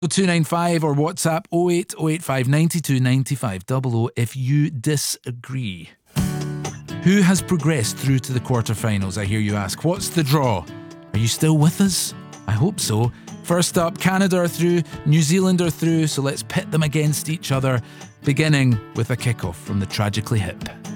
0295 or WhatsApp 08085 92 95 00 if you disagree. Who has progressed through to the quarterfinals, I hear you ask? What's the draw? Are you still with us? I hope so. First up, Canada are through, New Zealand are through, so let's pit them against each other, beginning with a kickoff from the Tragically Hip.